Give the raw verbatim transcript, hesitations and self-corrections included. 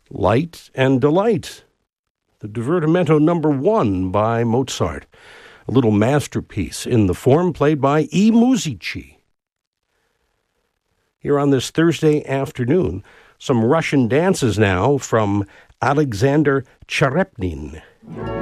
Light and Delight, the Divertimento number one by Mozart, a little masterpiece in the form played by I Musici. Here on this Thursday afternoon, some Russian dances now from Alexander Cherepnin.